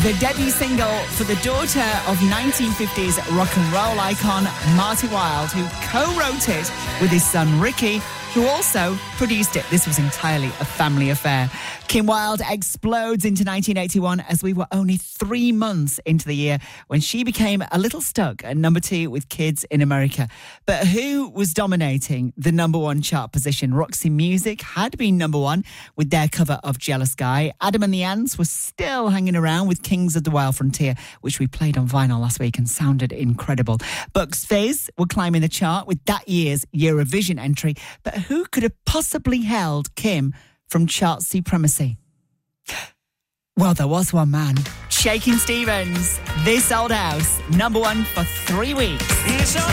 The debut single for the daughter of 1950s rock and roll icon Marty Wilde, who co-wrote it with his son Ricky, who also produced it. This was entirely a family affair. Kim Wilde explodes into 1981 as we were only 3 months into the year when she became a little stuck at number 2 with Kids in America. But who was dominating the number 1 chart position? Roxy Music had been number 1 with their cover of Jealous Guy. Adam and the Ants were still hanging around with Kings of the Wild Frontier, which we played on vinyl last week and sounded incredible. Bucks Fizz were climbing the chart with that year's Eurovision entry. But who could have possibly held Kim from chart supremacy? Well, there was one man. Shakin' Stevens, This Old House, number 1 for 3 weeks.